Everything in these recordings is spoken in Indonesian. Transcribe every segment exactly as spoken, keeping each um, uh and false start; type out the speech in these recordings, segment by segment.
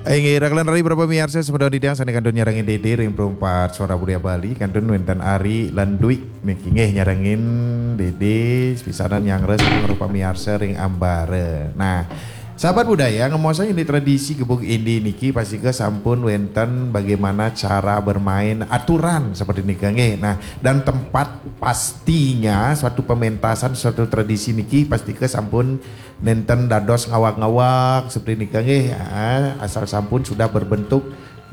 Ingi raglan rari berapa miarsa sebelum di sana kandun nyarangin dede ring perempat suara budaya Bali kandun wentan Ari lan Dwi mekingeh nyarangin dede pisanan yang res berupa miarsa ring ambare. Nah, sahabat budaya ngemosa ini tradisi gebuk indi niki pasti ke sampun wenten bagaimana cara bermain aturan seperti niki nggih. Nah, dan tempat pastinya suatu pementasan suatu tradisi niki pasti ke sampun nenten dados ngawak-ngawak seperti niki nggih. Ya, asal sampun sudah berbentuk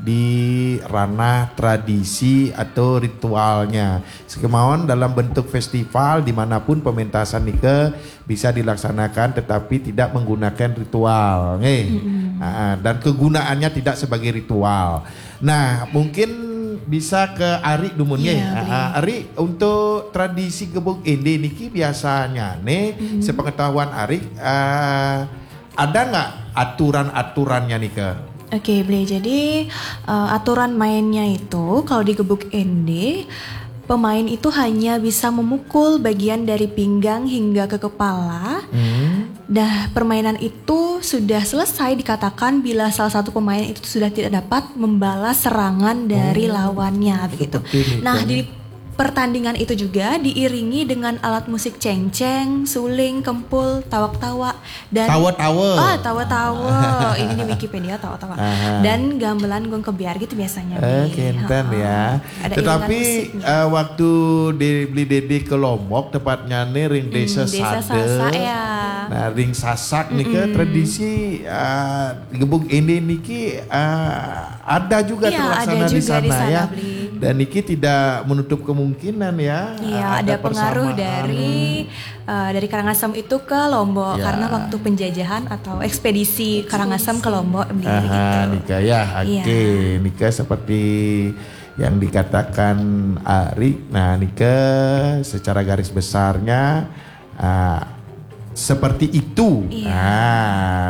di ranah tradisi atau ritualnya. Sekemauan dalam bentuk festival dimanapun pementasan nike bisa dilaksanakan tetapi tidak menggunakan ritual, nih. Mm-hmm. Nah, dan kegunaannya tidak sebagai ritual. Nah, mungkin bisa ke Ari dumunnya. Yeah, nah, Ari untuk tradisi gebuk ende niki biasanya nih, mm-hmm. sepengetahuan Ari uh, ada nggak aturan-aturannya nih ke? Oke, Ble. Jadi uh, aturan mainnya itu kalau di gebuk ende, pemain itu hanya bisa memukul bagian dari pinggang hingga ke kepala. Hmm. Dah permainan itu sudah selesai dikatakan bila salah satu pemain itu sudah tidak dapat membalas serangan dari oh, lawannya begitu. Nah, di pertandingan itu juga diiringi dengan alat musik cengceng, suling, kempul, tawak-tawa dan tawa-tawa. Ah, tawa-tawa. Ini di Wikipedia tawa-tawa. Dan gamelan gong kebiar gitu biasanya. Eh, kenten ya. Ada tetapi uh, waktu di beli Dede ke Lombok tepatnya nih ring desa hmm, Sade. Sasak, ya. Nah, ring Sasak nih ke tradisi uh, gebuk ende niki uh, ada juga ya, terlaksana ada di juga sana, di sana ya. Beli. Dan niki tidak menutup kemungkinan ya. Iya, ada, ada pengaruh dari uh, dari Karangasem itu ke Lombok ya. Karena waktu penjajahan atau ekspedisi Karangasem ke Lombok begitu. Aha, Nika ya, oke. Okay. Nika seperti yang dikatakan Ari. Nah, Nika secara garis besarnya uh, seperti itu. Iya. Nah,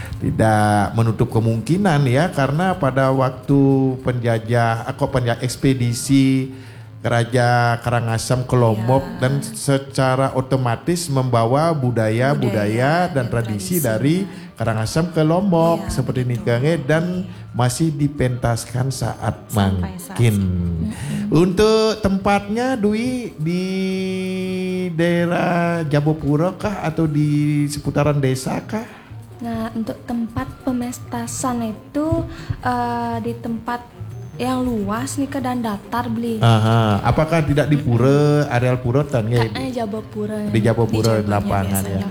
tidak menutup kemungkinan ya karena pada waktu penjajah atau penjajah ekspedisi Raja Karangasem ke Lombok ya. Dan secara otomatis membawa budaya-budaya budaya, dan tradisi, tradisi dari Karangasem ke Lombok ya, seperti nikahnya dan masih dipentaskan saat sampai mungkin. Saat untuk tempatnya Dwi di daerah Jabopuro kah atau di seputaran desa kah? Nah, untuk tempat pementasan itu uh, di tempat yang luas nih ke dan datar beli. Aha. Apakah tidak di pura, areal pura tan ya? Eh, Jabopura. Di Jabopura lapangan ya.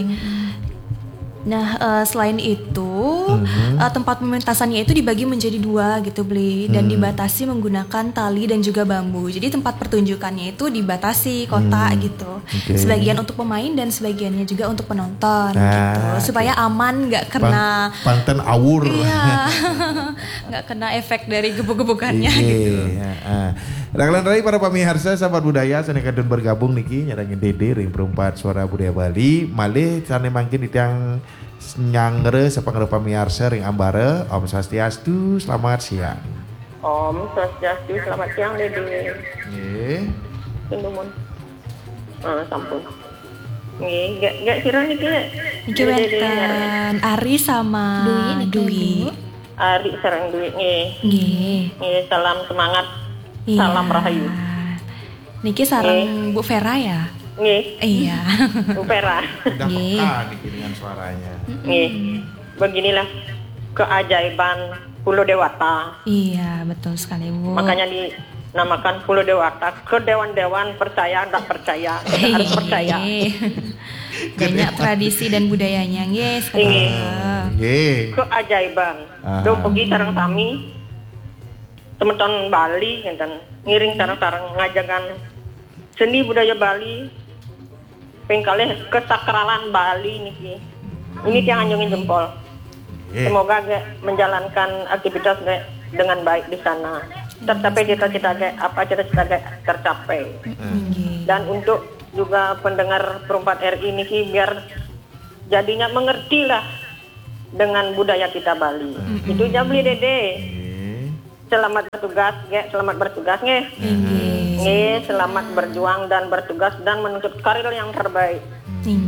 Nah, uh, selain itu mm-hmm. uh, tempat pementasannya itu dibagi menjadi dua gitu Bli dan mm. dibatasi menggunakan tali dan juga bambu. Jadi tempat pertunjukannya itu dibatasi kotak mm. gitu. Okay. Sebagian untuk pemain dan sebagiannya juga untuk penonton nah, gitu. Supaya okay. aman, nggak kena panten awur. Iya, nggak kena efek dari gebuk-gebukannya Iyi, gitu. Ya, Raglan rai para pamiharsa sahabat budaya sana kadun bergabung niki nyarangin Dede ring perempat suara budaya Bali malih sana mangkin yang nyangre sepangre pamiharsa ring ambare Om Swastiastu selamat siang. Om Swastiastu selamat siang Dede. Nggih. Tunggu ah sampun. Nggih, gak gak sira niki. Niki wenten Ari sama Dwi. Dwi. Ari sareng Dwi nggih. Nggih. Nggih, salam semangat. Iya. Salam rahayu. Niki sareng Bu Vera ya? Nggih. Iya. Bu Vera. Udah peka niki dengan suaranya. Nggih. Beginilah keajaiban Pulau Dewata. Iya, betul sekali Bu. Makanya dinamakan Pulau Dewata. Ke dewan-dewan percaya enggak percaya, kita harus percaya. Banyak tradisi dan budayanya, nggih. Nggih. Keajaiban. Do pergi sareng sami teman-teman Bali ngenten ngiring sareng-sareng ngajagan seni budaya Bali pengkalih kesakralan Bali niki ini tiang anjungin jempol yeah. Semoga ge, menjalankan aktivitas ge, dengan baik di sana tercapai cita-cita ge, apa cita-cita ge, tercapai mm. Dan untuk juga pendengar perempat R I niki biar jadinya mengerti lah dengan budaya kita Bali mm. Itu jabli Dede. Selamat bertugas, nge. Selamat bertugas, nge. Nge. Selamat berjuang dan bertugas dan menuntut karir yang terbaik. Nge.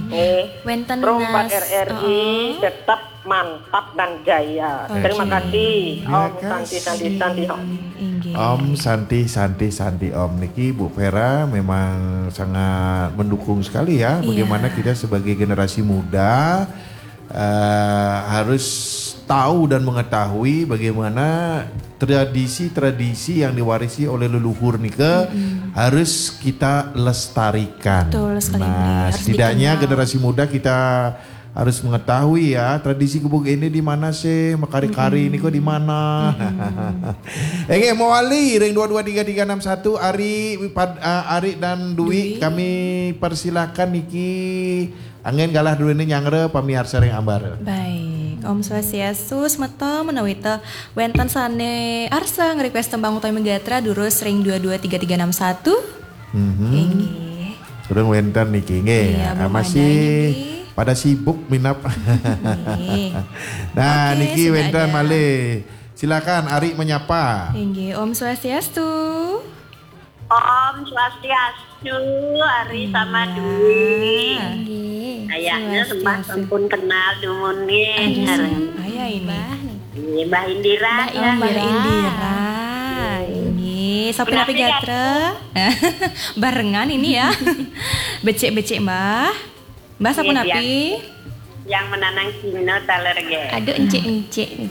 Eh, Wenten Perempat nas- R R I uh-uh. tetap mantap dan jaya. Oke. Terima kasih. Terima Om Santi Santi Santi Om. Inggih. Om Santi Santi Santi Om Niki Bu Vera memang sangat mendukung sekali ya Iya. bagaimana kita sebagai generasi muda eh, harus tahu dan mengetahui bagaimana tradisi-tradisi yang diwarisi oleh leluhur Nika harus kita lestarikan. Betul sekali, Bre. Nah, Harus setidaknya dikenal. generasi muda kita harus mengetahui ya tradisi gebuk ini di mana sih, makari-kari ini kok di mana. Enge mau wali ring dua dua tiga tiga enam satu Ari Pad- uh, Ari dan Dwi, kami persilakan niki angin galah dulu ini nyangre pamiarsa ring ambar. Baik, Om Swastiastu semeta menawi teh wenten sane arsa nge-request tembang utawi megatra durus ring dua dua tiga tiga enam satu. Mhm. Inggih. Turun wenten niki nge. Iya, Ah, belum masih ada ini. pada sibuk minap. Nggih. Nah, Oke, niki sudah wenten ada. malih. Silakan Ari menyapa. Inggih, Om Swastiastu. Om Swastiastu, Ari sama Dwi. Nggih. Kayaknya sembah sampun kenal dumun nggih. Ayah ini. Iya, Mbah Indira. Mbah ya. Mbak Indira. Ini, sopi napi Kenapa ya? gatra. Barengan ini ya. Becek-becek Mbah. Mbah sapu Iya, napi. Yang menanang Cino taler ge. Aduh encik-encik nih.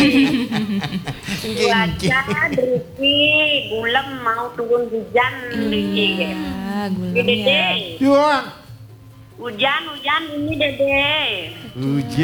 Cuaca Driki, gulem mau turun hujan Driki ge. Ah, Ini gulung Dede. ya. Yuang. Hujan, hujan ini Dede. Ujian.